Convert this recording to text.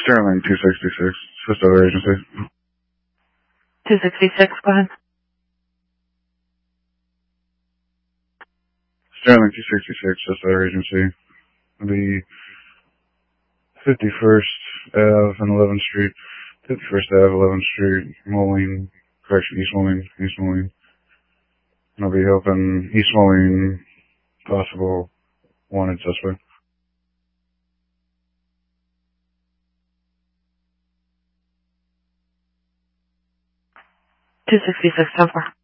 Sterling 266, Swiss Other Agency. 266, go ahead. Sterling 266, Swiss Other Agency. The 51st Ave and 11th Street. 51st Ave, 11th Street, Moline, correction, East Moline. And I'll be helping East Moline, possible wanted suspect. 266, 10-4.